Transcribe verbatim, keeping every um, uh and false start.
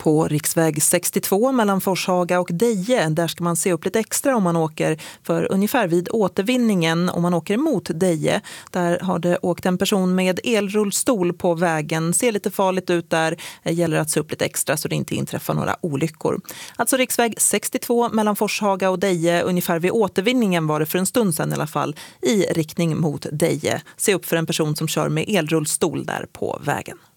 På riksväg sextiotvå mellan Forshaga och Deje, där ska man se upp lite extra om man åker för ungefär vid återvinningen om man åker mot Deje. Där har det åkt en person med elrullstol på vägen, ser lite farligt ut där, det gäller att se upp lite extra så det inte inträffar några olyckor. Alltså riksväg sextiotvå mellan Forshaga och Deje, ungefär vid återvinningen var det för en stund sedan i alla fall, i riktning mot Deje. Se upp för en person som kör med elrullstol där på vägen.